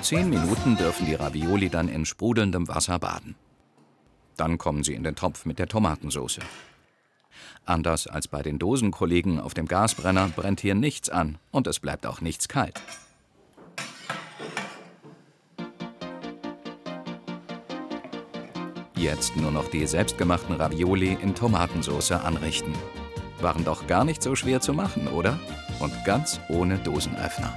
10 Minuten dürfen die Ravioli dann in sprudelndem Wasser baden. Dann kommen sie in den Topf mit der Tomatensauce. Anders als bei den Dosenkollegen auf dem Gasbrenner brennt hier nichts an und es bleibt auch nichts kalt. Jetzt nur noch die selbstgemachten Ravioli in Tomatensauce anrichten. Waren doch gar nicht so schwer zu machen, oder? Und ganz ohne Dosenöffner.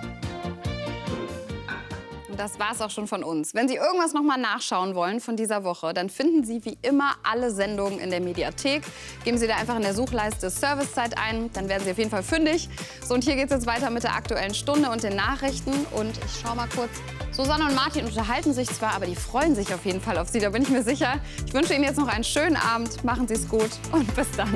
Das war's auch schon von uns. Wenn Sie irgendwas noch mal nachschauen wollen von dieser Woche, dann finden Sie wie immer alle Sendungen in der Mediathek. Geben Sie da einfach in der Suchleiste Servicezeit ein, dann werden Sie auf jeden Fall fündig. So, und hier geht's jetzt weiter mit der Aktuellen Stunde und den Nachrichten. Und ich schau mal kurz. Susanne und Martin unterhalten sich zwar, aber die freuen sich auf jeden Fall auf Sie, da bin ich mir sicher. Ich wünsche Ihnen jetzt noch einen schönen Abend. Machen Sie es gut und bis dann.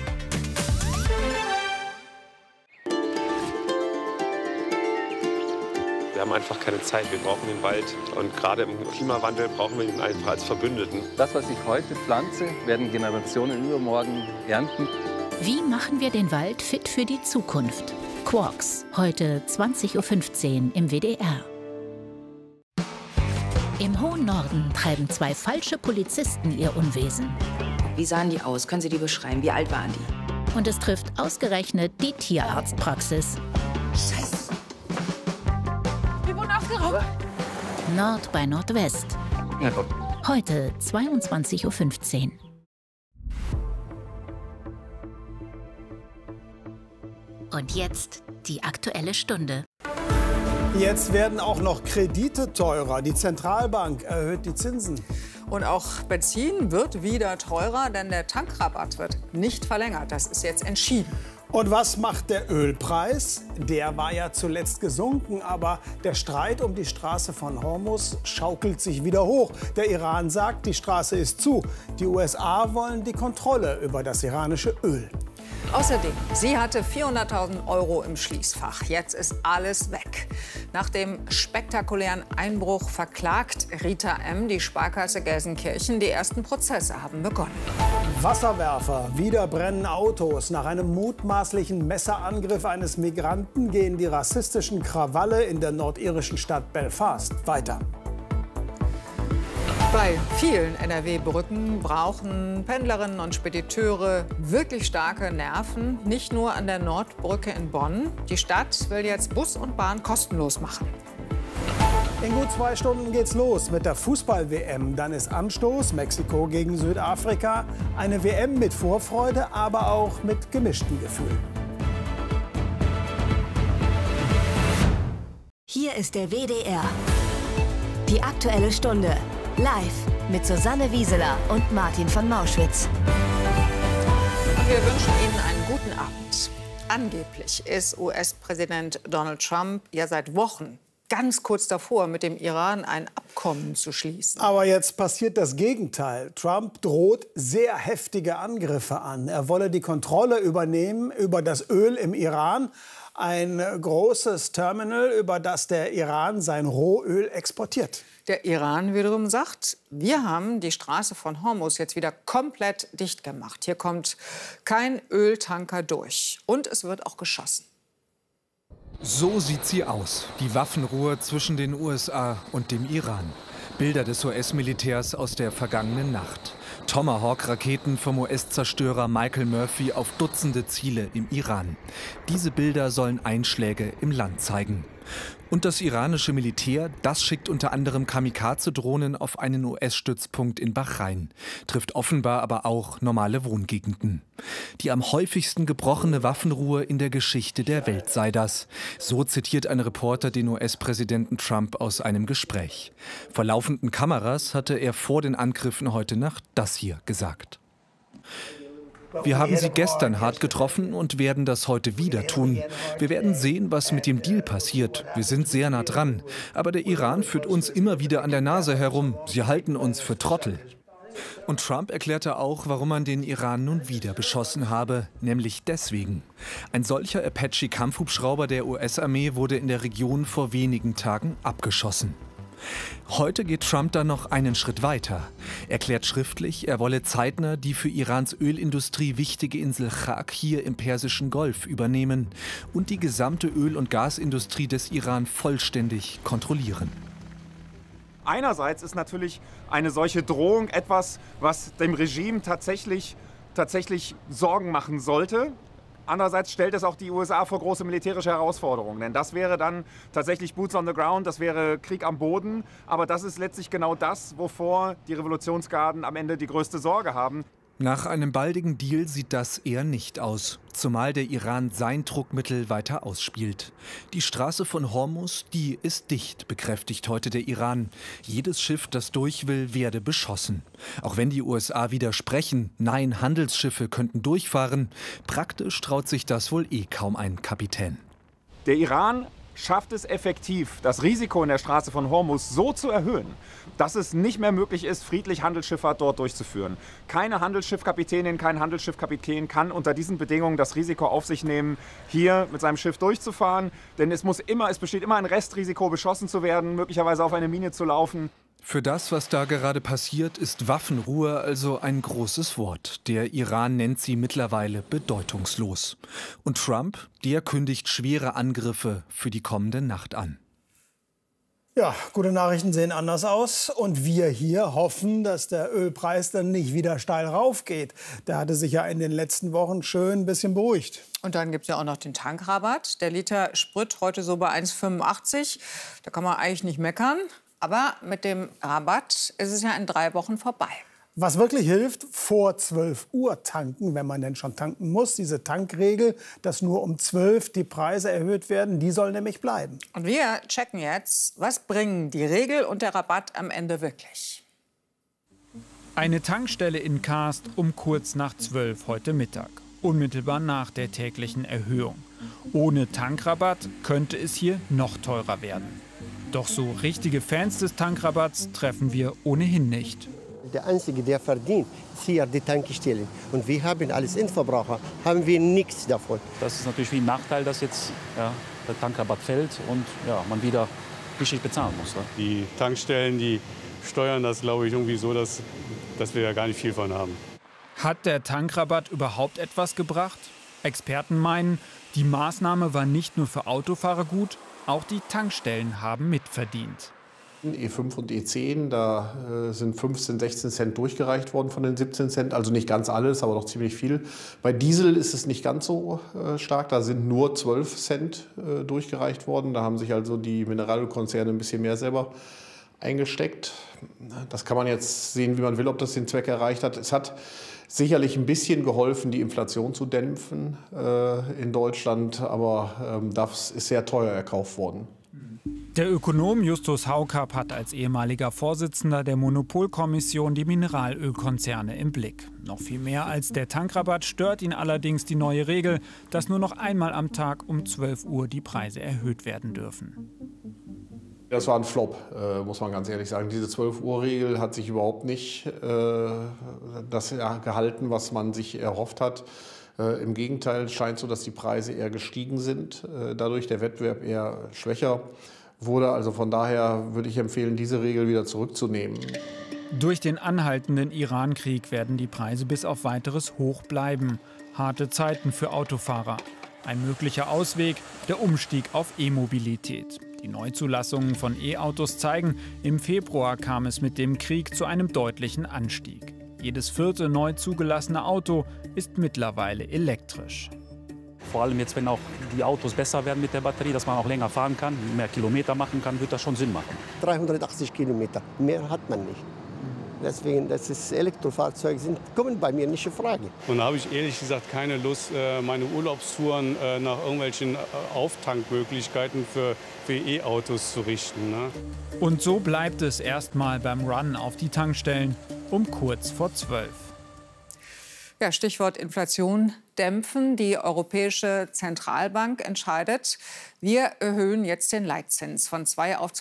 Wir haben einfach keine Zeit, wir brauchen den Wald. Und gerade im Klimawandel brauchen wir ihn einfach als Verbündeten. Das, was ich heute pflanze, werden Generationen übermorgen ernten. Wie machen wir den Wald fit für die Zukunft? Quarks, heute 20:15 Uhr im WDR. Im hohen Norden treiben 2 falsche Polizisten ihr Unwesen. Wie sahen die aus? Können Sie die beschreiben? Wie alt waren die? Und es trifft ausgerechnet die Tierarztpraxis. Scheiße. Wir wurden aufgeraubt. Nord bei Nordwest. Ja, komm. Heute 22:15 Uhr. Und jetzt die Aktuelle Stunde. Jetzt werden auch noch Kredite teurer. Die Zentralbank erhöht die Zinsen. Und auch Benzin wird wieder teurer, denn der Tankrabatt wird nicht verlängert. Das ist jetzt entschieden. Und was macht der Ölpreis? Der war ja zuletzt gesunken, aber der Streit um die Straße von Hormuz schaukelt sich wieder hoch. Der Iran sagt, die Straße ist zu. Die USA wollen die Kontrolle über das iranische Öl. Außerdem, sie hatte 400.000 € im Schließfach. Jetzt ist alles weg. Nach dem spektakulären Einbruch verklagt Rita M. die Sparkasse Gelsenkirchen. Die ersten Prozesse haben begonnen. Wasserwerfer, wieder brennen Autos. Nach einem mutmaßlichen Messerangriff eines Migranten gehen die rassistischen Krawalle in der nordirischen Stadt Belfast weiter. Bei vielen NRW-Brücken brauchen Pendlerinnen und Spediteure wirklich starke Nerven. Nicht nur an der Nordbrücke in Bonn. Die Stadt will jetzt Bus und Bahn kostenlos machen. In gut 2 Stunden geht's los mit der Fußball-WM. Dann ist Anstoß, Mexiko gegen Südafrika. Eine WM mit Vorfreude, aber auch mit gemischten Gefühlen. Hier ist der WDR. Die Aktuelle Stunde. Live mit Susanne Wieseler und Martin von Mauschwitz. Und wir wünschen Ihnen einen guten Abend. Angeblich ist US-Präsident Donald Trump ja seit Wochen ganz kurz davor, mit dem Iran ein Abkommen zu schließen. Aber jetzt passiert das Gegenteil. Trump droht sehr heftige Angriffe an. Er wolle die Kontrolle übernehmen über das Öl im Iran. Ein großes Terminal, über das der Iran sein Rohöl exportiert. Der Iran wiederum sagt, wir haben die Straße von Hormuz jetzt wieder komplett dicht gemacht. Hier kommt kein Öltanker durch. Und es wird auch geschossen. So sieht sie aus, die Waffenruhe zwischen den USA und dem Iran. Bilder des US-Militärs aus der vergangenen Nacht. Tomahawk-Raketen vom US-Zerstörer Michael Murphy auf Dutzende Ziele im Iran. Diese Bilder sollen Einschläge im Land zeigen. Und das iranische Militär, das schickt unter anderem Kamikaze-Drohnen auf einen US-Stützpunkt in Bahrain, trifft offenbar aber auch normale Wohngegenden. Die am häufigsten gebrochene Waffenruhe in der Geschichte der Welt sei das. So zitiert ein Reporter den US-Präsidenten Trump aus einem Gespräch. Vor laufenden Kameras hatte er vor den Angriffen heute Nacht das hier gesagt. Wir haben sie gestern hart getroffen und werden das heute wieder tun. Wir werden sehen, was mit dem Deal passiert. Wir sind sehr nah dran. Aber der Iran führt uns immer wieder an der Nase herum. Sie halten uns für Trottel. Und Trump erklärte auch, warum man den Iran nun wieder beschossen habe. Nämlich deswegen. Ein solcher Apache-Kampfhubschrauber der US-Armee wurde in der Region vor wenigen Tagen abgeschossen. Heute geht Trump dann noch einen Schritt weiter. Er erklärt schriftlich, er wolle zeitnah die für Irans Ölindustrie wichtige Insel Chak hier im Persischen Golf übernehmen und die gesamte Öl- und Gasindustrie des Iran vollständig kontrollieren. Einerseits ist natürlich eine solche Drohung etwas, was dem Regime tatsächlich Sorgen machen sollte. Andererseits stellt es auch die USA vor große militärische Herausforderungen. Denn das wäre dann tatsächlich Boots on the Ground, das wäre Krieg am Boden. Aber das ist letztlich genau das, wovor die Revolutionsgarden am Ende die größte Sorge haben. Nach einem baldigen Deal sieht das eher nicht aus, zumal der Iran sein Druckmittel weiter ausspielt. Die Straße von Hormuz, die ist dicht, bekräftigt heute der Iran. Jedes Schiff, das durch will, werde beschossen. Auch wenn die USA widersprechen, nein, Handelsschiffe könnten durchfahren, praktisch traut sich das wohl kaum ein Kapitän. Der Iran schafft es effektiv, das Risiko in der Straße von Hormuz so zu erhöhen, dass es nicht mehr möglich ist, friedlich Handelsschifffahrt dort durchzuführen. Keine Handelsschiffkapitänin, kein Handelsschiffkapitän kann unter diesen Bedingungen das Risiko auf sich nehmen, hier mit seinem Schiff durchzufahren. Denn es besteht immer ein Restrisiko, beschossen zu werden, möglicherweise auf eine Mine zu laufen. Für das, was da gerade passiert, ist Waffenruhe also ein großes Wort. Der Iran nennt sie mittlerweile bedeutungslos. Und Trump, der kündigt schwere Angriffe für die kommende Nacht an. Ja, gute Nachrichten sehen anders aus. Und wir hier hoffen, dass der Ölpreis dann nicht wieder steil raufgeht. Der hatte sich ja in den letzten Wochen schön ein bisschen beruhigt. Und dann gibt es ja auch noch den Tankrabatt. Der Liter Sprit heute so bei 1,85. Da kann man eigentlich nicht meckern. Aber mit dem Rabatt ist es ja in 3 Wochen vorbei. Was wirklich hilft, vor 12 Uhr tanken, wenn man denn schon tanken muss. Diese Tankregel, dass nur um 12 die Preise erhöht werden, die soll nämlich bleiben. Und wir checken jetzt, was bringen die Regel und der Rabatt am Ende wirklich. Eine Tankstelle in Kast um kurz nach 12 heute Mittag. Unmittelbar nach der täglichen Erhöhung. Ohne Tankrabatt könnte es hier noch teurer werden. Doch so richtige Fans des Tankrabatts treffen wir ohnehin nicht. Der Einzige, der verdient, ist hier die Tankstelle. Und wir haben als Endverbraucher haben wir nichts davon. Das ist natürlich wie ein Nachteil, dass jetzt der Tankrabatt fällt und man wieder richtig bezahlen muss. Ne? Die Tankstellen, die steuern das, glaube ich, irgendwie so, dass wir ja gar nicht viel von haben. Hat der Tankrabatt überhaupt etwas gebracht? Experten meinen, die Maßnahme war nicht nur für Autofahrer gut, auch die Tankstellen haben mitverdient. E5 und E10, da sind 15, 16 Cent durchgereicht worden von den 17 Cent. Also nicht ganz alles, aber doch ziemlich viel. Bei Diesel ist es nicht ganz so stark. Da sind nur 12 Cent durchgereicht worden. Da haben sich also die Mineralölkonzerne ein bisschen mehr selber eingesteckt. Das kann man jetzt sehen, wie man will, ob das den Zweck erreicht hat. Es hat sicherlich ein bisschen geholfen, die Inflation zu dämpfen in Deutschland. Aber das ist sehr teuer erkauft worden. Der Ökonom Justus Haukapp hat als ehemaliger Vorsitzender der Monopolkommission die Mineralölkonzerne im Blick. Noch viel mehr als der Tankrabatt stört ihn allerdings die neue Regel, dass nur noch einmal am Tag um 12 Uhr die Preise erhöht werden dürfen. Das war ein Flop, muss man ganz ehrlich sagen. Diese 12-Uhr-Regel hat sich überhaupt nicht das gehalten, was man sich erhofft hat. Im Gegenteil, es scheint so, dass die Preise eher gestiegen sind, dadurch der Wettbewerb eher schwächer wurde. Also von daher würde ich empfehlen, diese Regel wieder zurückzunehmen. Durch den anhaltenden Iran-Krieg werden die Preise bis auf Weiteres hoch bleiben. Harte Zeiten für Autofahrer. Ein möglicher Ausweg, der Umstieg auf E-Mobilität. Die Neuzulassungen von E-Autos zeigen, im Februar kam es mit dem Krieg zu einem deutlichen Anstieg. Jedes 4. neu zugelassene Auto ist mittlerweile elektrisch. Vor allem jetzt, wenn auch die Autos besser werden mit der Batterie, dass man auch länger fahren kann, mehr Kilometer machen kann, wird das schon Sinn machen. 380 Kilometer, mehr hat man nicht. Deswegen, das ist Elektrofahrzeuge kommen bei mir nicht in Frage. Und da habe ich ehrlich gesagt keine Lust, meine Urlaubstouren nach irgendwelchen Auftankmöglichkeiten für E-Autos zu richten. Ne? Und so bleibt es erstmal beim Run auf die Tankstellen um kurz vor 12. Ja, Stichwort Inflation dämpfen. Die Europäische Zentralbank entscheidet, wir erhöhen jetzt den Leitzins von 2 auf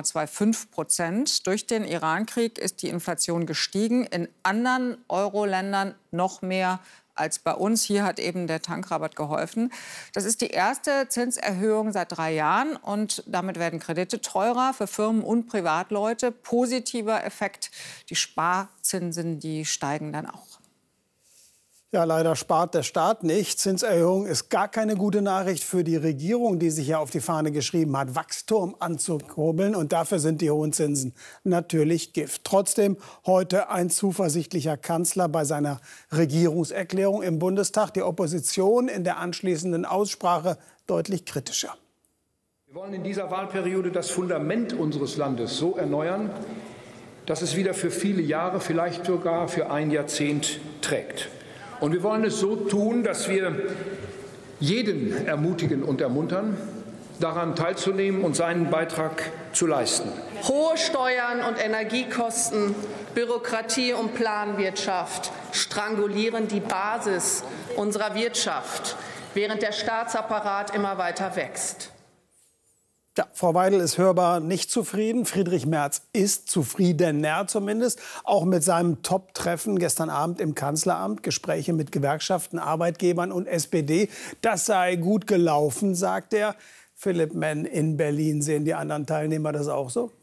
2,25%. Durch den Iran-Krieg ist die Inflation gestiegen. In anderen Euro-Ländern noch mehr als bei uns. Hier hat eben der Tankrabatt geholfen. Das ist die erste Zinserhöhung seit 3 Jahren. Und damit werden Kredite teurer für Firmen und Privatleute. Positiver Effekt, die Sparzinsen, die steigen dann auch. Ja, leider spart der Staat nicht. Zinserhöhung ist gar keine gute Nachricht für die Regierung, die sich ja auf die Fahne geschrieben hat, Wachstum anzukurbeln. Und dafür sind die hohen Zinsen natürlich Gift. Trotzdem heute ein zuversichtlicher Kanzler bei seiner Regierungserklärung im Bundestag. Die Opposition in der anschließenden Aussprache deutlich kritischer. Wir wollen in dieser Wahlperiode das Fundament unseres Landes so erneuern, dass es wieder für viele Jahre, vielleicht sogar für ein Jahrzehnt trägt. Und wir wollen es so tun, dass wir jeden ermutigen und ermuntern, daran teilzunehmen und seinen Beitrag zu leisten. Hohe Steuern und Energiekosten, Bürokratie und Planwirtschaft strangulieren die Basis unserer Wirtschaft, während der Staatsapparat immer weiter wächst. Ja, Frau Weidel ist hörbar nicht zufrieden. Friedrich Merz ist zufriedener zumindest. Auch mit seinem Top-Treffen gestern Abend im Kanzleramt. Gespräche mit Gewerkschaften, Arbeitgebern und SPD. Das sei gut gelaufen, sagt er. Philipp Menn in Berlin. Sehen die anderen Teilnehmer das auch so?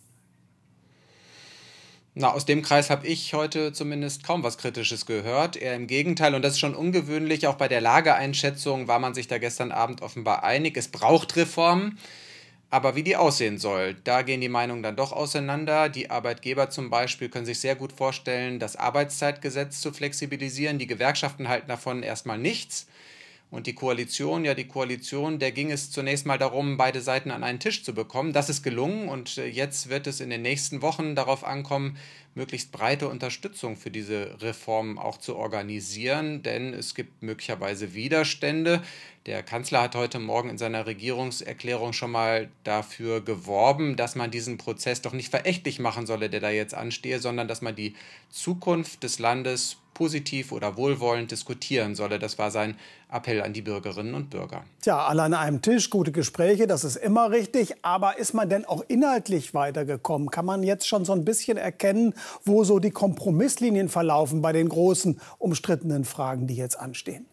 Na, aus dem Kreis habe ich heute zumindest kaum was Kritisches gehört. Eher im Gegenteil. Und das ist schon ungewöhnlich. Auch bei der Lageeinschätzung war man sich da gestern Abend offenbar einig. Es braucht Reformen. Aber wie die aussehen soll, da gehen die Meinungen dann doch auseinander. Die Arbeitgeber zum Beispiel können sich sehr gut vorstellen, das Arbeitszeitgesetz zu flexibilisieren. Die Gewerkschaften halten davon erstmal nichts. Und die Koalition, der ging es zunächst mal darum, beide Seiten an einen Tisch zu bekommen. Das ist gelungen und jetzt wird es in den nächsten Wochen darauf ankommen, möglichst breite Unterstützung für diese Reformen auch zu organisieren, denn es gibt möglicherweise Widerstände. Der Kanzler hat heute Morgen in seiner Regierungserklärung schon mal dafür geworben, dass man diesen Prozess doch nicht verächtlich machen solle, der da jetzt anstehe, sondern dass man die Zukunft des Landes positiv oder wohlwollend diskutieren solle. Das war sein Appell an die Bürgerinnen und Bürger. Tja, alle an einem Tisch, gute Gespräche, das ist immer richtig. Aber ist man denn auch inhaltlich weitergekommen? Kann man jetzt schon so ein bisschen erkennen, wo so die Kompromisslinien verlaufen bei den großen, umstrittenen Fragen, die jetzt anstehen?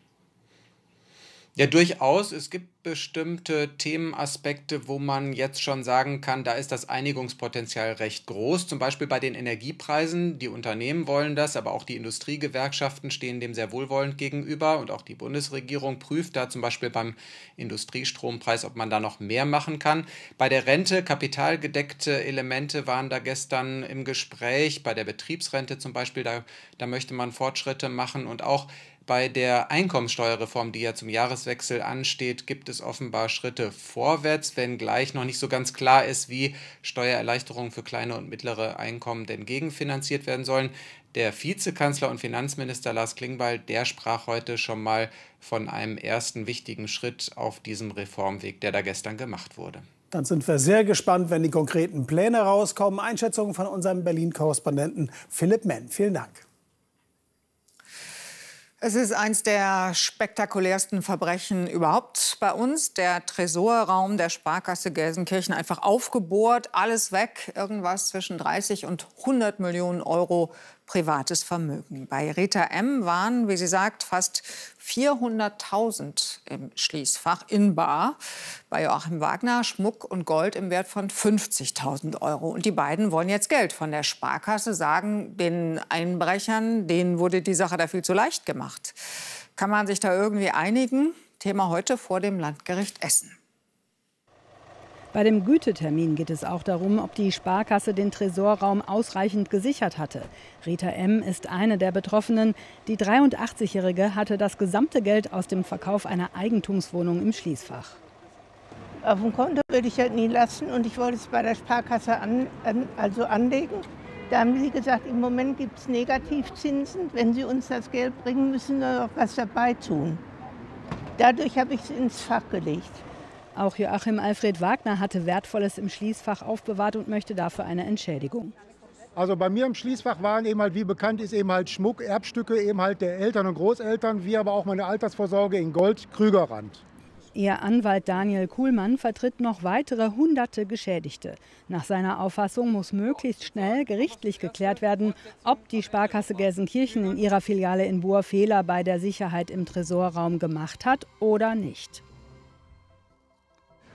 Ja, durchaus. Es gibt bestimmte Themenaspekte, wo man jetzt schon sagen kann, da ist das Einigungspotenzial recht groß. Zum Beispiel bei den Energiepreisen. Die Unternehmen wollen das, aber auch die Industriegewerkschaften stehen dem sehr wohlwollend gegenüber. Und auch die Bundesregierung prüft da zum Beispiel beim Industriestrompreis, ob man da noch mehr machen kann. Bei der Rente, kapitalgedeckte Elemente waren da gestern im Gespräch. Bei der Betriebsrente zum Beispiel, da möchte man Fortschritte machen. Und auch bei der Einkommenssteuerreform, die ja zum Jahreswechsel ansteht, gibt es offenbar Schritte vorwärts, wenngleich noch nicht so ganz klar ist, wie Steuererleichterungen für kleine und mittlere Einkommen denn gegenfinanziert werden sollen. Der Vizekanzler und Finanzminister Lars Klingbeil, der sprach heute schon mal von einem ersten wichtigen Schritt auf diesem Reformweg, der da gestern gemacht wurde. Dann sind wir sehr gespannt, wenn die konkreten Pläne rauskommen. Einschätzungen von unserem Berlin-Korrespondenten Philipp Menn. Vielen Dank. Es ist eines der spektakulärsten Verbrechen überhaupt bei uns. Der Tresorraum der Sparkasse Gelsenkirchen einfach aufgebohrt, alles weg. Irgendwas zwischen 30 und 100 Millionen Euro privates Vermögen. Bei Rita M. waren, wie sie sagt, fast 400.000 im Schließfach in bar. Bei Joachim Wagner Schmuck und Gold im Wert von 50.000 Euro. Und die beiden wollen jetzt Geld von der Sparkasse, sagen den Einbrechern, denen wurde die Sache da viel zu leicht gemacht. Kann man sich da irgendwie einigen? Thema heute vor dem Landgericht Essen. Bei dem Gütetermin geht es auch darum, ob die Sparkasse den Tresorraum ausreichend gesichert hatte. Rita M. ist eine der Betroffenen. Die 83-Jährige hatte das gesamte Geld aus dem Verkauf einer Eigentumswohnung im Schließfach. Auf dem Konto würde ich das nie lassen und ich wollte es bei der Sparkasse anlegen. Da haben sie gesagt, im Moment gibt es Negativzinsen. Wenn sie uns das Geld bringen, müssen wir noch was dabei tun. Dadurch habe ich es ins Fach gelegt. Auch Joachim Alfred Wagner hatte Wertvolles im Schließfach aufbewahrt und möchte dafür eine Entschädigung. Also bei mir im Schließfach waren eben halt, wie bekannt ist, eben halt Schmuck, Erbstücke eben halt der Eltern und Großeltern, wie aber auch meine Altersvorsorge in Gold, Krügerrand. Ihr Anwalt Daniel Kuhlmann vertritt noch weitere hunderte Geschädigte. Nach seiner Auffassung muss möglichst schnell gerichtlich geklärt werden, ob die Sparkasse Gelsenkirchen in ihrer Filiale in Buhr Fehler bei der Sicherheit im Tresorraum gemacht hat oder nicht.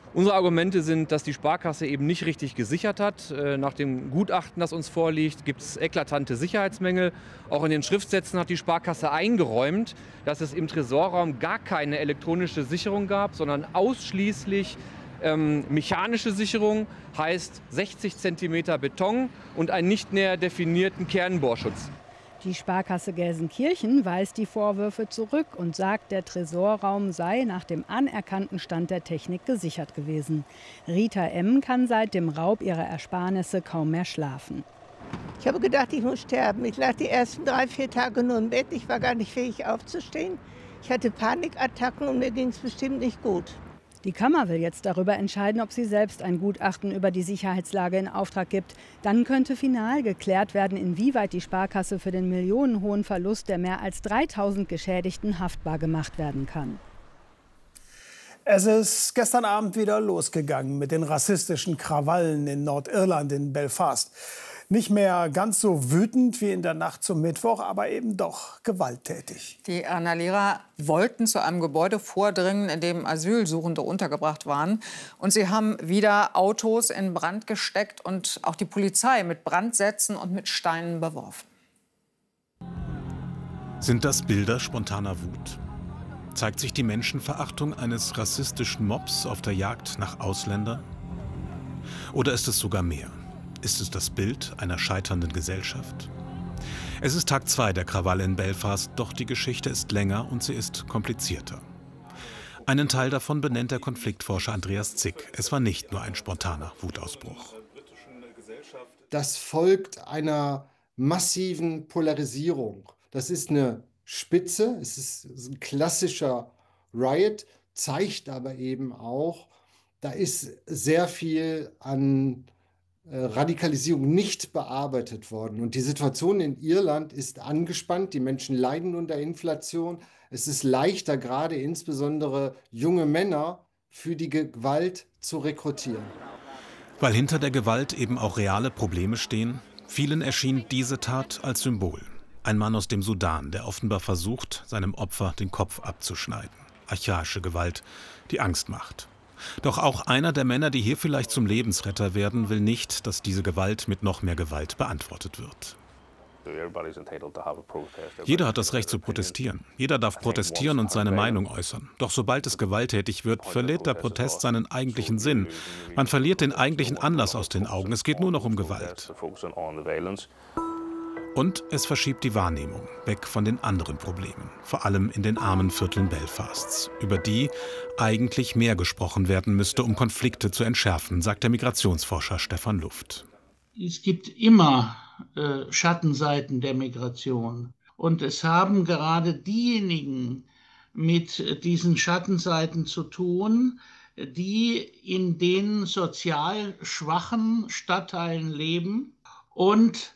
Unsere Argumente sind, dass die Sparkasse eben nicht richtig gesichert hat. Nach dem Gutachten, das uns vorliegt, gibt es eklatante Sicherheitsmängel. Auch in den Schriftsätzen hat die Sparkasse eingeräumt, dass es im Tresorraum gar keine elektronische Sicherung gab, sondern ausschließlich mechanische Sicherung, heißt 60 cm Beton und einen nicht näher definierten Kernbohrschutz. Die Sparkasse Gelsenkirchen weist die Vorwürfe zurück und sagt, der Tresorraum sei nach dem anerkannten Stand der Technik gesichert gewesen. Rita M. kann seit dem Raub ihrer Ersparnisse kaum mehr schlafen. Ich habe gedacht, ich muss sterben. Ich lag die ersten 3-4 Tage nur im Bett. Ich war gar nicht fähig aufzustehen. Ich hatte Panikattacken und mir ging es bestimmt nicht gut. Die Kammer will jetzt darüber entscheiden, ob sie selbst ein Gutachten über die Sicherheitslage in Auftrag gibt. Dann könnte final geklärt werden, inwieweit die Sparkasse für den millionenhohen Verlust der mehr als 3000 Geschädigten haftbar gemacht werden kann. Es ist gestern Abend wieder losgegangen mit den rassistischen Krawallen in Nordirland, in Belfast. Nicht mehr ganz so wütend wie in der Nacht zum Mittwoch, aber eben doch gewalttätig. Die Randalierer wollten zu einem Gebäude vordringen, in dem Asylsuchende untergebracht waren. Und sie haben wieder Autos in Brand gesteckt und auch die Polizei mit Brandsätzen und mit Steinen beworfen. Sind das Bilder spontaner Wut? Zeigt sich die Menschenverachtung eines rassistischen Mobs auf der Jagd nach Ausländern? Oder ist es sogar mehr? Ist es das Bild einer scheiternden Gesellschaft? Es ist Tag 2 der Krawalle in Belfast, doch die Geschichte ist länger und sie ist komplizierter. Einen Teil davon benennt der Konfliktforscher Andreas Zick. Es war nicht nur ein spontaner Wutausbruch. Das folgt einer massiven Polarisierung. Das ist eine Spitze, es ist ein klassischer Riot, zeigt aber eben auch, da ist sehr viel an Radikalisierung nicht bearbeitet worden. Und die Situation in Irland ist angespannt. Die Menschen leiden unter Inflation. Es ist leichter, gerade insbesondere junge Männer für die Gewalt zu rekrutieren. Weil hinter der Gewalt eben auch reale Probleme stehen, vielen erschien diese Tat als Symbol. Ein Mann aus dem Sudan, der offenbar versucht, seinem Opfer den Kopf abzuschneiden. Archaische Gewalt, die Angst macht. Doch auch einer der Männer, die hier vielleicht zum Lebensretter werden, will nicht, dass diese Gewalt mit noch mehr Gewalt beantwortet wird. Jeder hat das Recht zu protestieren. Jeder darf protestieren und seine Meinung äußern. Doch sobald es gewalttätig wird, verliert der Protest seinen eigentlichen Sinn. Man verliert den eigentlichen Anlass aus den Augen. Es geht nur noch um Gewalt. Und es verschiebt die Wahrnehmung weg von den anderen Problemen, vor allem in den armen Vierteln Belfasts, über die eigentlich mehr gesprochen werden müsste, um Konflikte zu entschärfen, sagt der Migrationsforscher Stefan Luft. Es gibt immer Schattenseiten der Migration. Und es haben gerade diejenigen mit diesen Schattenseiten zu tun, die in den sozial schwachen Stadtteilen leben und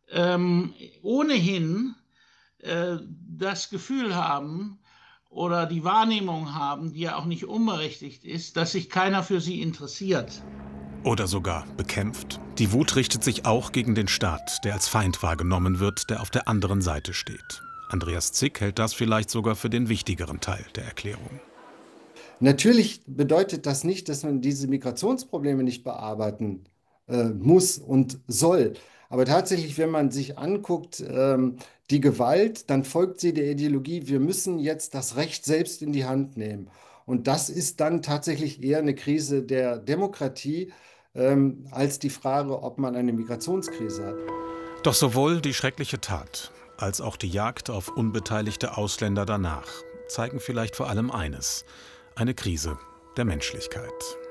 ohnehin das Gefühl haben oder die Wahrnehmung haben, die ja auch nicht unberechtigt ist, dass sich keiner für sie interessiert. Oder sogar bekämpft. Die Wut richtet sich auch gegen den Staat, der als Feind wahrgenommen wird, der auf der anderen Seite steht. Andreas Zick hält das vielleicht sogar für den wichtigeren Teil der Erklärung. Natürlich bedeutet das nicht, dass man diese Migrationsprobleme nicht bearbeiten muss und soll. Aber tatsächlich, wenn man sich anguckt, die Gewalt, dann folgt sie der Ideologie, wir müssen jetzt das Recht selbst in die Hand nehmen. Und das ist dann tatsächlich eher eine Krise der Demokratie, als die Frage, ob man eine Migrationskrise hat. Doch sowohl die schreckliche Tat als auch die Jagd auf unbeteiligte Ausländer danach zeigen vielleicht vor allem eines: eine Krise der Menschlichkeit.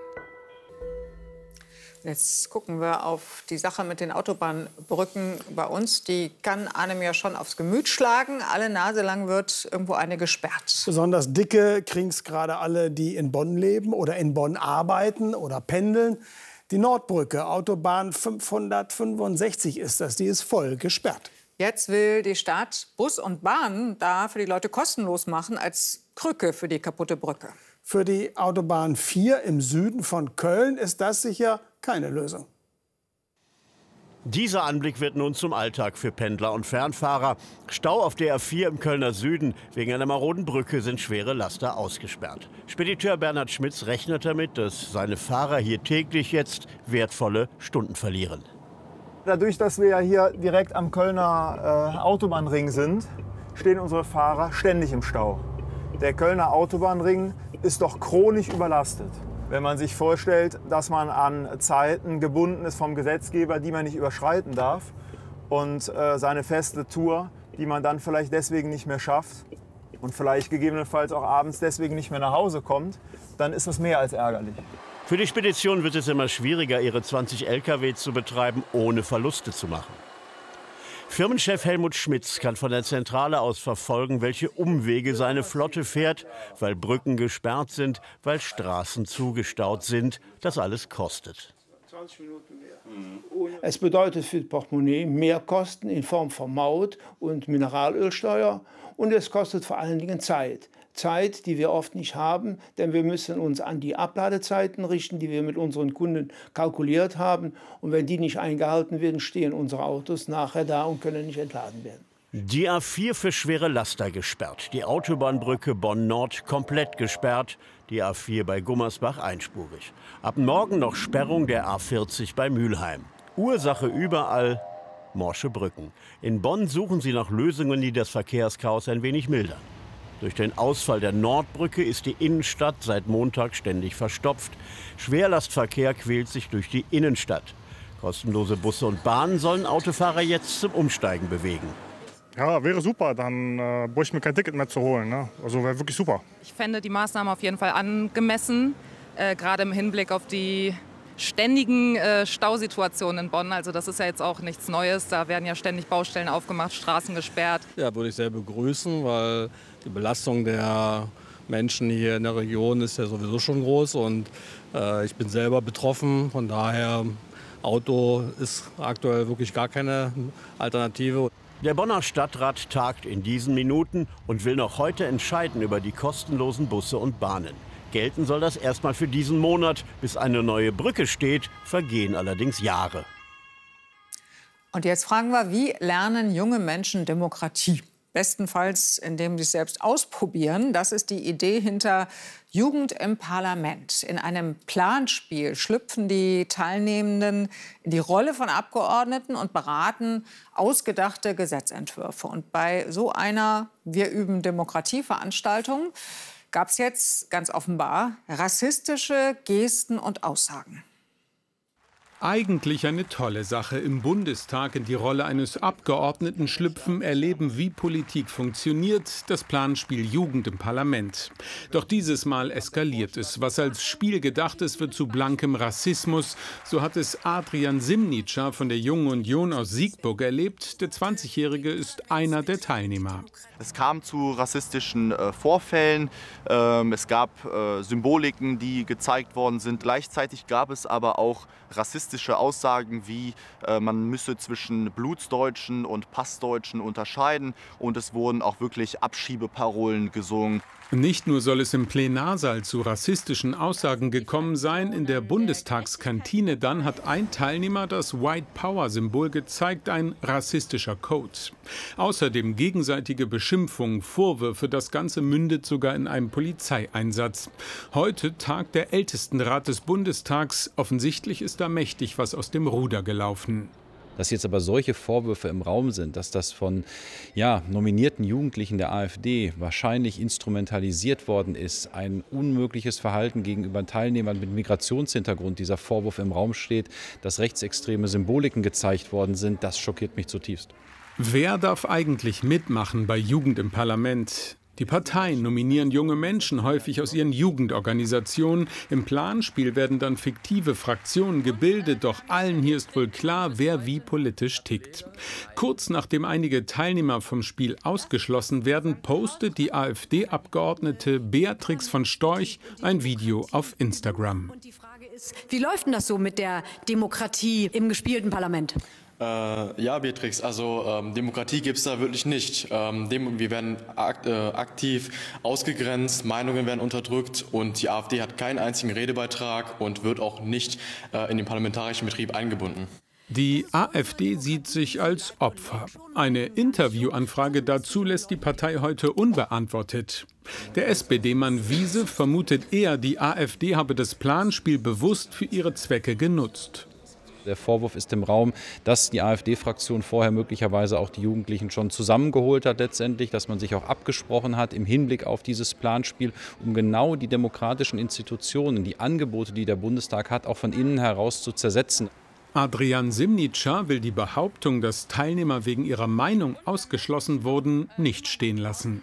Jetzt gucken wir auf die Sache mit den Autobahnbrücken bei uns. Die kann einem ja schon aufs Gemüt schlagen. Alle Nase lang wird irgendwo eine gesperrt. Besonders dicke kriegen es gerade alle, die in Bonn leben oder in Bonn arbeiten oder pendeln. Die Nordbrücke, Autobahn 565 ist das, die ist voll gesperrt. Jetzt will die Stadt Bus und Bahn da für die Leute kostenlos machen als Krücke für die kaputte Brücke. Für die Autobahn 4 im Süden von Köln ist das sicher keine Lösung. Dieser Anblick wird nun zum Alltag für Pendler und Fernfahrer. Stau auf der A4 im Kölner Süden. Wegen einer maroden Brücke sind schwere Laster ausgesperrt. Spediteur Bernhard Schmitz rechnet damit, dass seine Fahrer hier täglich jetzt wertvolle Stunden verlieren. Dadurch, dass wir ja hier direkt am Kölner Autobahnring sind, stehen unsere Fahrer ständig im Stau. Der Kölner Autobahnring ist doch chronisch überlastet. Wenn man sich vorstellt, dass man an Zeiten gebunden ist vom Gesetzgeber, die man nicht überschreiten darf und seine feste Tour, die man dann vielleicht deswegen nicht mehr schafft und vielleicht gegebenenfalls auch abends deswegen nicht mehr nach Hause kommt, dann ist das mehr als ärgerlich. Für die Spedition wird es immer schwieriger, ihre 20 Lkw zu betreiben, ohne Verluste zu machen. Firmenchef Helmut Schmitz kann von der Zentrale aus verfolgen, welche Umwege seine Flotte fährt, weil Brücken gesperrt sind, weil Straßen zugestaut sind. Das alles kostet. 20 Minuten mehr. Es bedeutet für das Portemonnaie mehr Kosten in Form von Maut und Mineralölsteuer. Und es kostet vor allen Dingen Zeit. Zeit, die wir oft nicht haben, denn wir müssen uns an die Abladezeiten richten, die wir mit unseren Kunden kalkuliert haben. Und wenn die nicht eingehalten werden, stehen unsere Autos nachher da und können nicht entladen werden. Die A4 für schwere Laster gesperrt, die Autobahnbrücke Bonn-Nord komplett gesperrt, die A4 bei Gummersbach einspurig. Ab morgen noch Sperrung der A40 bei Mülheim. Ursache überall morsche Brücken. In Bonn suchen sie nach Lösungen, die das Verkehrschaos ein wenig mildern. Durch den Ausfall der Nordbrücke ist die Innenstadt seit Montag ständig verstopft. Schwerlastverkehr quält sich durch die Innenstadt. Kostenlose Busse und Bahnen sollen Autofahrer jetzt zum Umsteigen bewegen. Ja, wäre super, dann bräuchte ich mir kein Ticket mehr zu holen. Ne? Also wäre wirklich super. Ich fände die Maßnahme auf jeden Fall angemessen, gerade im Hinblick auf die ständigen Stausituationen in Bonn. Also das ist ja jetzt auch nichts Neues. Da werden ja ständig Baustellen aufgemacht, Straßen gesperrt. Ja, würde ich sehr begrüßen, weil die Belastung der Menschen hier in der Region ist ja sowieso schon groß. Und ich bin selber betroffen. Von daher, Auto ist aktuell wirklich gar keine Alternative. Der Bonner Stadtrat tagt in diesen Minuten und will noch heute entscheiden über die kostenlosen Busse und Bahnen. Gelten soll das erstmal für diesen Monat. Bis eine neue Brücke steht, vergehen allerdings Jahre. Und jetzt fragen wir, wie lernen junge Menschen Demokratie? Bestenfalls, indem sie es selbst ausprobieren. Das ist die Idee hinter Jugend im Parlament. In einem Planspiel schlüpfen die Teilnehmenden in die Rolle von Abgeordneten und beraten ausgedachte Gesetzentwürfe. Und bei so einer Wir üben Demokratie-Veranstaltung gab es jetzt ganz offenbar rassistische Gesten und Aussagen. Eigentlich eine tolle Sache. Im Bundestag in die Rolle eines Abgeordneten schlüpfen, erleben, wie Politik funktioniert. Das Planspiel Jugend im Parlament. Doch dieses Mal eskaliert es. Was als Spiel gedacht ist, wird zu blankem Rassismus. So hat es Adrian Simnitscher von der Jungen Union aus Siegburg erlebt. Der 20-Jährige ist einer der Teilnehmer. Es kam zu rassistischen Vorfällen. Es gab Symboliken, die gezeigt worden sind. Gleichzeitig gab es aber auch rassistische Aussagen wie man müsse zwischen Blutsdeutschen und Passdeutschen unterscheiden. Und es wurden auch wirklich Abschiebeparolen gesungen. Nicht nur soll es im Plenarsaal zu rassistischen Aussagen gekommen sein, in der Bundestagskantine dann hat ein Teilnehmer das White Power-Symbol gezeigt, ein rassistischer Code. Außerdem gegenseitige Beschimpfungen, Vorwürfe, das Ganze mündet sogar in einem Polizeieinsatz. Heute tagt der Ältestenrat des Bundestags. Offensichtlich ist da mächtig was aus dem Ruder gelaufen. Dass jetzt aber solche Vorwürfe im Raum sind, dass das von nominierten Jugendlichen der AfD wahrscheinlich instrumentalisiert worden ist, ein unmögliches Verhalten gegenüber Teilnehmern mit Migrationshintergrund, dieser Vorwurf im Raum steht, dass rechtsextreme Symboliken gezeigt worden sind, das schockiert mich zutiefst. Wer darf eigentlich mitmachen bei Jugend im Parlament? Die Parteien nominieren junge Menschen häufig aus ihren Jugendorganisationen. Im Planspiel werden dann fiktive Fraktionen gebildet, doch allen hier ist wohl klar, wer wie politisch tickt. Kurz nachdem einige Teilnehmer vom Spiel ausgeschlossen werden, postet die AfD-Abgeordnete Beatrix von Storch ein Video auf Instagram. Und die Frage ist, wie läuft denn das so mit der Demokratie im gespielten Parlament? Ja, Beatrix, also Demokratie gibt es da wirklich nicht. Wir werden aktiv ausgegrenzt, Meinungen werden unterdrückt und die AfD hat keinen einzigen Redebeitrag und wird auch nicht in den parlamentarischen Betrieb eingebunden. Die AfD sieht sich als Opfer. Eine Interviewanfrage dazu lässt die Partei heute unbeantwortet. Der SPD-Mann Wiese vermutet eher, die AfD habe das Planspiel bewusst für ihre Zwecke genutzt. Der Vorwurf ist im Raum, dass die AfD-Fraktion vorher möglicherweise auch die Jugendlichen schon zusammengeholt hat letztendlich, dass man sich auch abgesprochen hat im Hinblick auf dieses Planspiel, um genau die demokratischen Institutionen, die Angebote, die der Bundestag hat, auch von innen heraus zu zersetzen. Adrian Simnitscher will die Behauptung, dass Teilnehmer wegen ihrer Meinung ausgeschlossen wurden, nicht stehen lassen.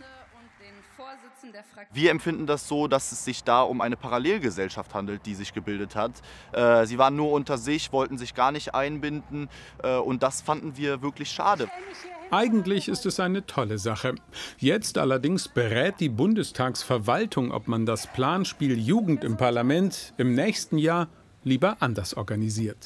Wir empfinden das so, dass es sich da um eine Parallelgesellschaft handelt, die sich gebildet hat. Sie waren nur unter sich, wollten sich gar nicht einbinden und das fanden wir wirklich schade. Eigentlich ist es eine tolle Sache. Jetzt allerdings berät die Bundestagsverwaltung, ob man das Planspiel Jugend im Parlament im nächsten Jahr lieber anders organisiert.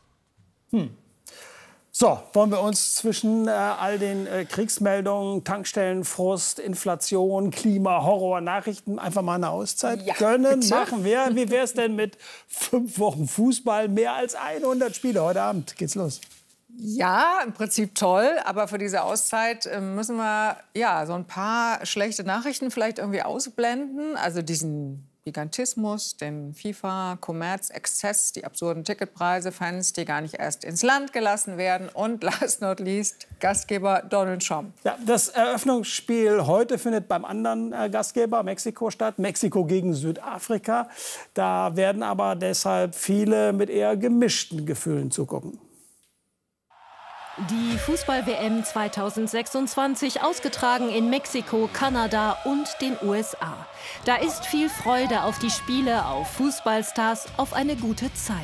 So, wollen wir uns zwischen all den Kriegsmeldungen, Tankstellenfrust, Inflation, Klima, Horror, Nachrichten einfach mal eine Auszeit gönnen? bitte. Machen wir. Wie wäre es denn mit 5 Wochen Fußball, mehr als 100 Spiele? Heute Abend geht's los. Ja, im Prinzip toll, aber für diese Auszeit müssen wir so ein paar schlechte Nachrichten vielleicht irgendwie ausblenden. Also diesen Gigantismus, den FIFA-Kommerzexzess, die absurden Ticketpreise, Fans, die gar nicht erst ins Land gelassen werden und last not least Gastgeber Donald Trump. Ja, das Eröffnungsspiel heute findet beim anderen Gastgeber Mexiko statt, Mexiko gegen Südafrika. Da werden aber deshalb viele mit eher gemischten Gefühlen zugucken. Die Fußball-WM 2026 ausgetragen in Mexiko, Kanada und den USA. Da ist viel Freude auf die Spiele, auf Fußballstars, auf eine gute Zeit.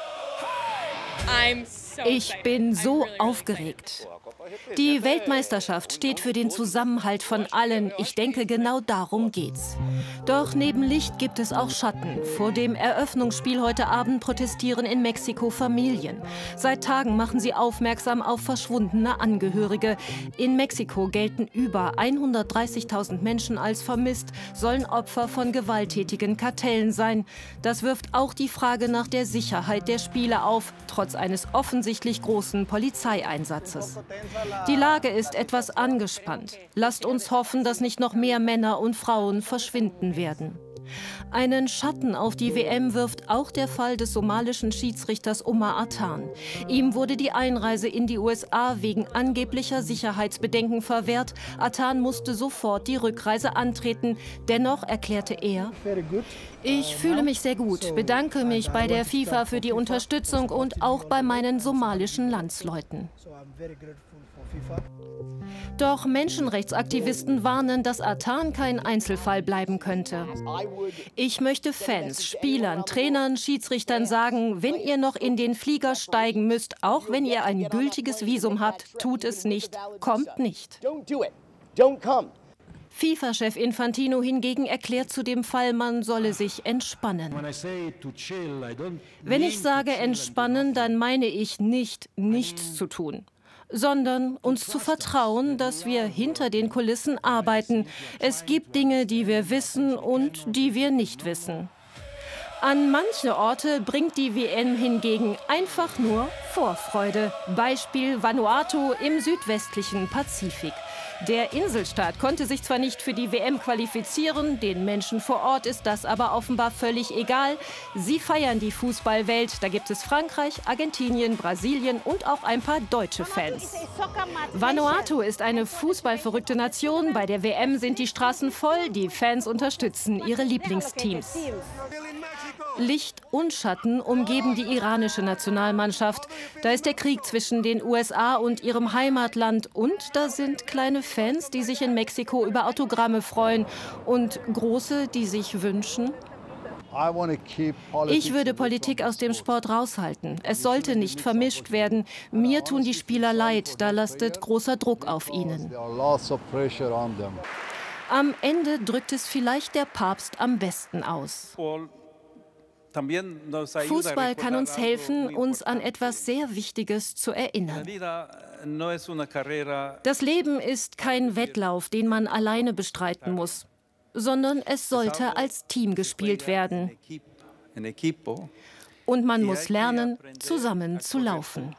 Ich bin so aufgeregt. Die Weltmeisterschaft steht für den Zusammenhalt von allen. Ich denke, genau darum geht's. Doch neben Licht gibt es auch Schatten. Vor dem Eröffnungsspiel heute Abend protestieren in Mexiko Familien. Seit Tagen machen sie aufmerksam auf verschwundene Angehörige. In Mexiko gelten über 130.000 Menschen als vermisst, sollen Opfer von gewalttätigen Kartellen sein. Das wirft auch die Frage nach der Sicherheit der Spiele auf, trotz eines offensichtlich großen Polizeieinsatzes. Die Lage ist etwas angespannt. Lasst uns hoffen, dass nicht noch mehr Männer und Frauen verschwinden werden. Einen Schatten auf die WM wirft auch der Fall des somalischen Schiedsrichters Omar Atan. Ihm wurde die Einreise in die USA wegen angeblicher Sicherheitsbedenken verwehrt. Atan musste sofort die Rückreise antreten. Dennoch erklärte er: Ich fühle mich sehr gut, bedanke mich bei der FIFA für die Unterstützung und auch bei meinen somalischen Landsleuten. Doch Menschenrechtsaktivisten warnen, dass Atan kein Einzelfall bleiben könnte. Ich möchte Fans, Spielern, Trainern, Schiedsrichtern sagen, wenn ihr noch in den Flieger steigen müsst, auch wenn ihr ein gültiges Visum habt, tut es nicht, kommt nicht. FIFA-Chef Infantino hingegen erklärt zu dem Fall, man solle sich entspannen. Wenn ich sage entspannen, dann meine ich nicht, nichts zu tun, sondern uns zu vertrauen, dass wir hinter den Kulissen arbeiten. Es gibt Dinge, die wir wissen und die wir nicht wissen. An manche Orte bringt die WM hingegen einfach nur Vorfreude. Beispiel Vanuatu im südwestlichen Pazifik. Der Inselstaat konnte sich zwar nicht für die WM qualifizieren, den Menschen vor Ort ist das aber offenbar völlig egal. Sie feiern die Fußballwelt. Da gibt es Frankreich, Argentinien, Brasilien und auch ein paar deutsche Fans. Vanuatu ist eine fußballverrückte Nation. Bei der WM sind die Straßen voll. Die Fans unterstützen ihre Lieblingsteams. Licht und Schatten umgeben die iranische Nationalmannschaft. Da ist der Krieg zwischen den USA und ihrem Heimatland. Und da sind kleine Fans, die sich in Mexiko über Autogramme freuen. Und große, die sich wünschen: Ich würde Politik aus dem Sport raushalten. Es sollte nicht vermischt werden. Mir tun die Spieler leid. Da lastet großer Druck auf ihnen. Am Ende drückt es vielleicht der Papst am besten aus. Fußball kann uns helfen, uns an etwas sehr Wichtiges zu erinnern. Das Leben ist kein Wettlauf, den man alleine bestreiten muss, sondern es sollte als Team gespielt werden. Und man muss lernen, zusammen zu laufen.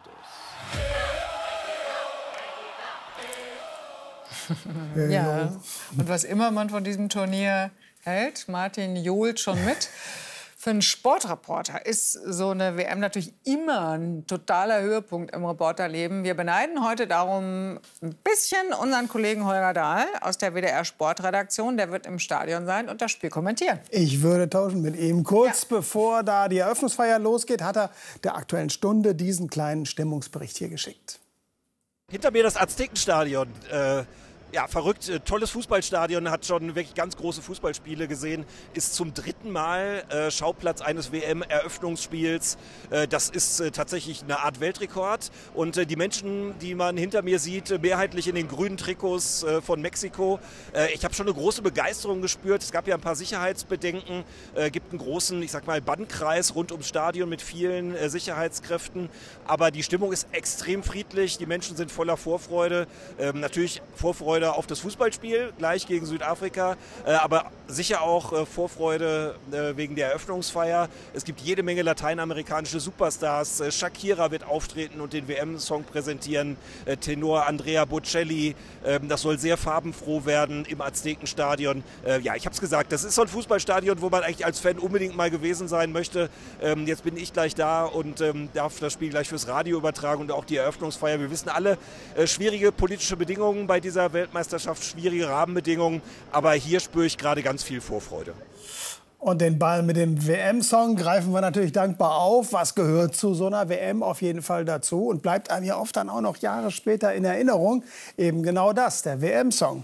Ja, und was immer man von diesem Turnier hält, Martin johlt schon mit. Für einen Sportreporter ist so eine WM natürlich immer ein totaler Höhepunkt im Reporterleben. Wir beneiden heute darum ein bisschen unseren Kollegen Holger Dahl aus der WDR-Sportredaktion. Der wird im Stadion sein und das Spiel kommentieren. Ich würde tauschen mit ihm. Kurz bevor da die Eröffnungsfeier losgeht, hat er der Aktuellen Stunde diesen kleinen Stimmungsbericht hier geschickt. Hinter mir das Aztekenstadion. Ja, verrückt, tolles Fußballstadion, hat schon wirklich ganz große Fußballspiele gesehen, ist zum 3. Mal Schauplatz eines WM-Eröffnungsspiels. Das ist tatsächlich eine Art Weltrekord. Und die Menschen, die man hinter mir sieht, mehrheitlich in den grünen Trikots von Mexiko. Ich habe schon eine große Begeisterung gespürt. Es gab ja ein paar Sicherheitsbedenken, gibt einen großen, ich sag mal, Bandkreis rund ums Stadion mit vielen Sicherheitskräften. Aber die Stimmung ist extrem friedlich, die Menschen sind voller Vorfreude. Natürlich Vorfreude auf das Fußballspiel, gleich gegen Südafrika, aber sicher auch Vorfreude wegen der Eröffnungsfeier. Es gibt jede Menge lateinamerikanische Superstars. Shakira wird auftreten und den WM-Song präsentieren. Tenor Andrea Bocelli. Das soll sehr farbenfroh werden im Aztekenstadion. Ja, ich habe es gesagt, das ist so ein Fußballstadion, wo man eigentlich als Fan unbedingt mal gewesen sein möchte. Jetzt bin ich gleich da und darf das Spiel gleich fürs Radio übertragen und auch die Eröffnungsfeier. Wir wissen alle, schwierige politische Bedingungen bei dieser Weltmeisterschaft, schwierige Rahmenbedingungen, aber hier spüre ich gerade ganz viel Vorfreude. Und den Ball mit dem WM-Song greifen wir natürlich dankbar auf. Was gehört zu so einer WM auf jeden Fall dazu und bleibt einem ja oft dann auch noch Jahre später in Erinnerung. Eben genau das, der WM-Song.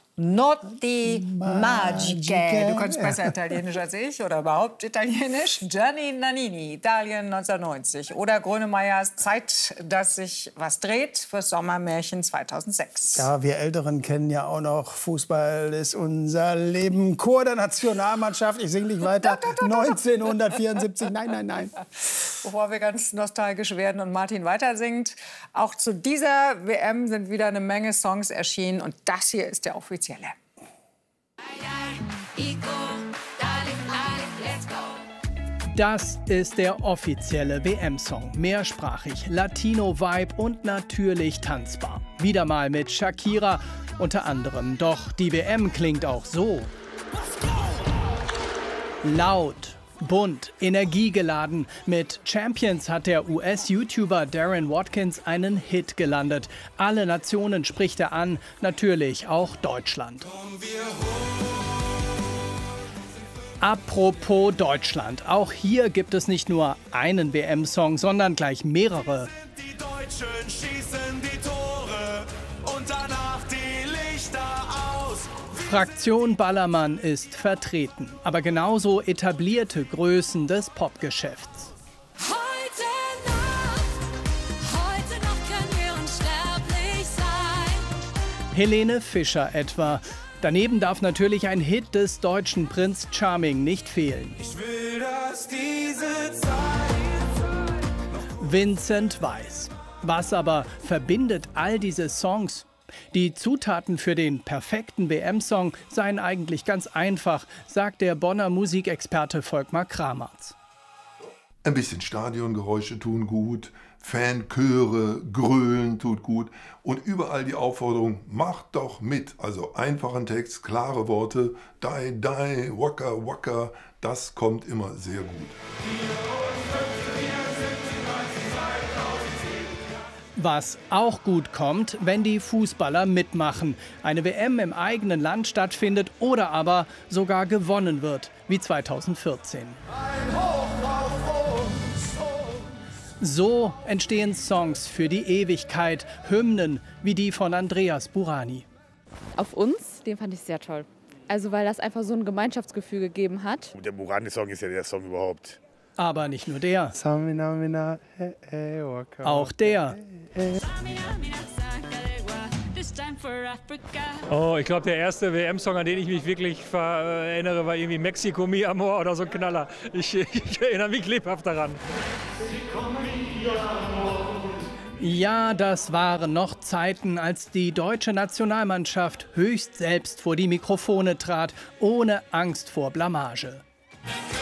Notti Magiche. Du kannst besser Italienisch als ich oder überhaupt Italienisch. Gianni Nannini, Italien 1990. Oder Grönemeyers Zeit, dass sich was dreht fürs Sommermärchen 2006. Ja, wir Älteren kennen ja auch noch Fußball ist unser Leben. Chor der Nationalmannschaft. Ich singe nicht weiter. 1974. Nein. Bevor wir ganz nostalgisch werden und Martin weitersingt. Auch zu dieser WM sind wieder eine Menge Songs erschienen. Und das hier ist der offizielle. Das ist der offizielle WM-Song. Mehrsprachig, Latino-Vibe und natürlich tanzbar. Wieder mal mit Shakira unter anderem. Doch die WM klingt auch so. Laut, bunt, energiegeladen. Mit Champions hat der US-YouTuber Darren Watkins einen Hit gelandet. Alle Nationen spricht er an, natürlich auch Deutschland. Apropos Deutschland, auch hier gibt es nicht nur einen WM-Song, sondern gleich mehrere. Die Deutschen schießen die Tore und danach die Lichter aus. Fraktion Ballermann ist vertreten, aber genauso etablierte Größen des Popgeschäfts. Heute noch können wir unsterblich sein. Helene Fischer etwa. Daneben darf natürlich ein Hit des deutschen Prince Charming nicht fehlen. Ich will, dass diese Zeit Vincent Weiss. Was aber verbindet all diese Songs? Die Zutaten für den perfekten WM-Song seien eigentlich ganz einfach, sagt der Bonner Musikexperte Volkmar Kramarz. Ein bisschen Stadiongeräusche tun gut, Fanchöre, Grölen tut gut und überall die Aufforderung, macht doch mit. Also einfachen Text, klare Worte, die, die, waka, waka, das kommt immer sehr gut. Was auch gut kommt, wenn die Fußballer mitmachen, eine WM im eigenen Land stattfindet oder aber sogar gewonnen wird, wie 2014. So entstehen Songs für die Ewigkeit, Hymnen wie die von Andreas Burani. Auf uns, den fand ich sehr toll. Also weil das einfach so ein Gemeinschaftsgefühl gegeben hat. Der Burani-Song ist ja der Song überhaupt. Aber nicht nur der. Auch der. Oh, ich glaube, der erste WM-Song, an den ich mich wirklich erinnere, war irgendwie Mexico, Mi Amor oder so ein Knaller. Ich erinnere mich lebhaft daran. Ja, das waren noch Zeiten, als die deutsche Nationalmannschaft höchst selbst vor die Mikrofone trat, ohne Angst vor Blamage.